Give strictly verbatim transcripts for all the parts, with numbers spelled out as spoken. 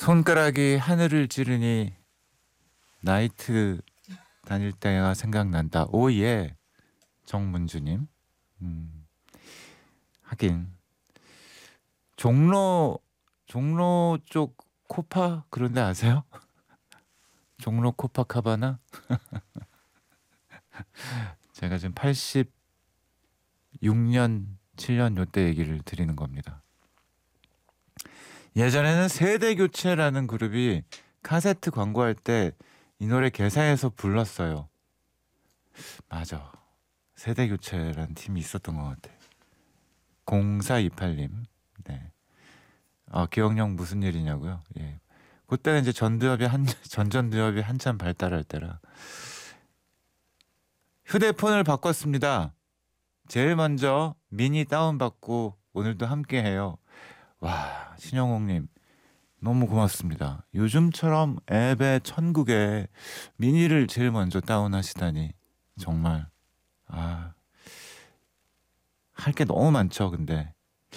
손가락이 하늘을 찌르니 나이트 다닐 때가 생각난다. 오예, 정문주님. 음, 하긴 종로 종로 쪽 코파 그런 데 아세요? 종로 코파카바나? 제가 지금 팔십육 년, 칠 년 요때 얘기를 드리는 겁니다. 예전에는 세대교체라는 그룹이 카세트 광고할 때 이 노래 개사해서 불렀어요. 맞아. 세대교체라는 팀이 있었던 것 같아. 공사이팔 님. 네. 아, 기억력 무슨 일이냐고요? 예. 그때는 이제 전두엽이 한 전전두엽이 한참 발달할 때라. 휴대폰을 바꿨습니다. 제일 먼저 미니 다운받고 오늘도 함께해요. 와, 신영옥님 너무 고맙습니다. 요즘처럼 앱의 천국에 미니를 제일 먼저 다운하시다니 정말 아, 할 게 너무 많죠. 근데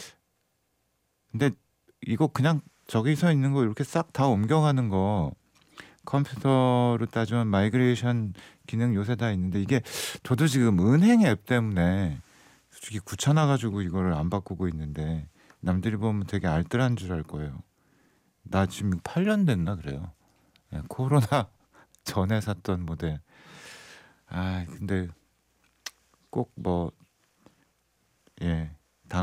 근데 이거 그냥 저기 서 있는 거 이렇게 싹 다 옮겨가는 거 컴퓨터로 따지면 마이그레이션 기능 요새 다 있는데 이게 저도 지금 은행 앱 때문에 솔직히 귀찮아가지고 이거를 안 바꾸고 있는데 남들이 보면 되게 알뜰한 줄 알 거예요. 나 지금 팔 년 됐나 그래요. 예, 코로나 전에 샀던 모델. 아 근데 꼭 뭐 예,